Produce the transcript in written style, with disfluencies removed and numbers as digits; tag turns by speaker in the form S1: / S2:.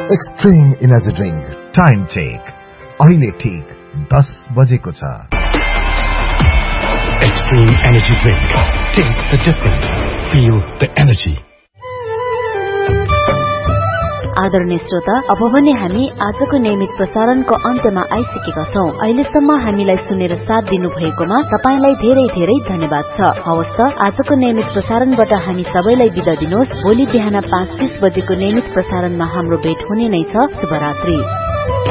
S1: Extreme energy drink. Time check अहिले ठीक 10 बजेको छ।
S2: Extreme energy drink, test the difference, feel the energy.
S3: आदरणीय श्रोता, अब भने हामी आजको नियमित प्रसारणको अन्त्यमा आइसकेका छौं। अहिलेसम्म हामीलाई सुनेर साथ दिनु भएकोमा तपाईलाई धेरै धेरै धन्यवाद छ। हवस् त, आजको नियमित प्रसारणबाट हामी सबैलाई बिदा दिनुहोस्। भोलि बिहान 5:30 बजेको नियमित प्रसारणमा हाम्रो भेट हुने नै छ। शुभरात्रि।